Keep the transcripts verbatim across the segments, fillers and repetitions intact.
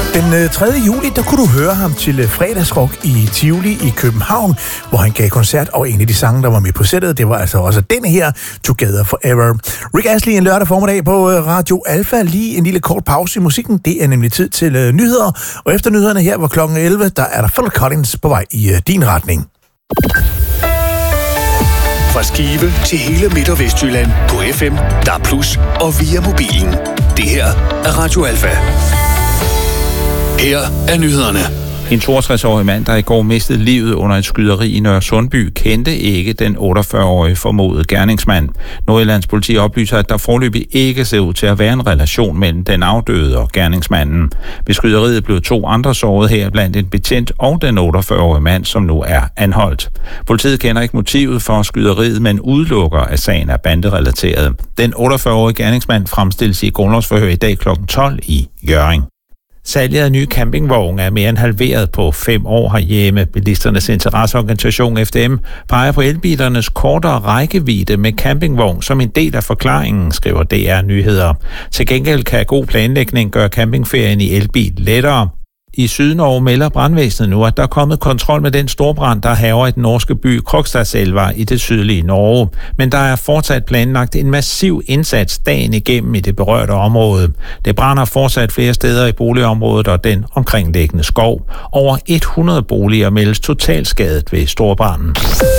Den tredje juli, der kunne du høre ham til fredagsrock i Tivoli i København, hvor han gav koncert, og en af de sange, der var med på sættet, det var altså også denne her, Together Forever. Rick Astley en lørdag formiddag på Radio Alfa. Lige en lille kort pause i musikken. Det er nemlig tid til uh, nyheder, og efter nyhederne her var klokken elleve, der er der Phil Collins på vej i uh, din retning. Fra Skive til hele Midt- og Vestjylland på F M, D A B plus og via mobilen. Det her er Radio Alfa. Her er nyhederne. En toogtres-årig mand, der i går mistede livet under et skyderi i Nørre Sundby, kendte ikke den otteogfyrre-årige formodede gerningsmand. Nordjyllands politi oplyser, at der foreløbig ikke ser ud til at være en relation mellem den afdøde og gerningsmanden. Ved skyderiet blev to andre såret her, blandt en betjent og den otteogfyrre-årige mand, som nu er anholdt. Politiet kender ikke motivet for skyderiet, men udelukker, at sagen er banderelateret. Den otteogfyrre-årige gerningsmand fremstilles i grundlovsforhør i dag klokken tolv i Hjørring. Salget af nye campingvogne er mere end halveret på fem år herhjemme. Bilisternes interesseorganisation F D M peger på elbilernes kortere rækkevidde med campingvogn som en del af forklaringen, skriver D R Nyheder. Til gengæld kan god planlægning gøre campingferien i elbil lettere. I Sydnorge melder brandvæsenet nu, at der er kommet kontrol med den storbrand, der hærger i den norske by Krokstadselva i det sydlige Norge. Men der er fortsat planlagt en massiv indsats dagen igennem i det berørte område. Det brænder fortsat flere steder i boligområdet og den omkringliggende skov. Over hundrede boliger meldes totalskadet ved storbranden.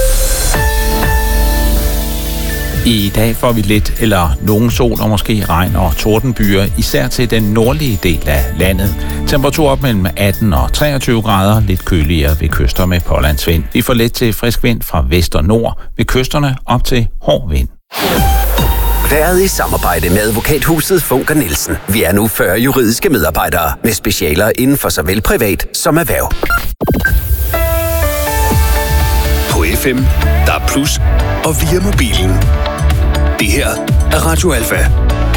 I dag får vi lidt eller nogen sol og måske regn og tordenbyer, især til den nordlige del af landet. Temperatur op mellem atten og treogtyve grader, lidt køligere ved kyster med pålandsvind. Vi får let til frisk vind fra vest og nord, ved kysterne op til hård vind. Været i samarbejde med advokathuset Funker Nielsen. Vi er nu fyrre juridiske medarbejdere med specialer inden for såvel privat som erhverv. På F M, D A B plus og via mobilen. Det her er Radio Alfa.